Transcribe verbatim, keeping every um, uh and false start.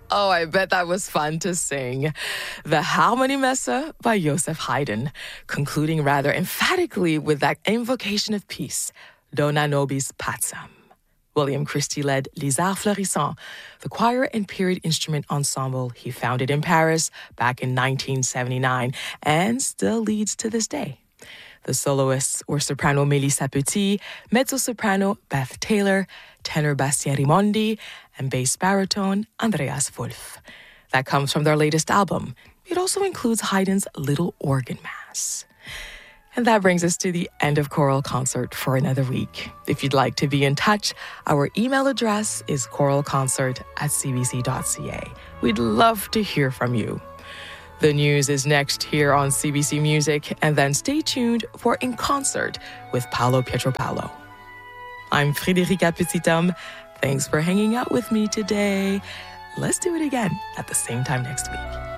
Oh, I bet that was fun to sing. The Harmonie Messe by Joseph Haydn, concluding rather emphatically with that invocation of peace, Dona Nobis Pacem. William Christie led Les Arts Florissants, the choir and period instrument ensemble he founded in Paris back in nineteen seventy-nine and still leads to this day. The soloists were soprano Melissa Petit, mezzo-soprano Beth Taylor, tenor Bastien Rimondi, and bass baritone Andreas Wolf. That comes from their latest album. It also includes Haydn's Little Organ Mass. And that brings us to the end of Choral Concert for another week. If you'd like to be in touch, our email address is choralconcert at c b c dot c a. We'd love to hear from you. The news is next here on C B C Music, and then stay tuned for In Concert with Paolo Pietropalo. I'm Frédérica Petithomme. Thanks for hanging out with me today. Let's do it again at the same time next week.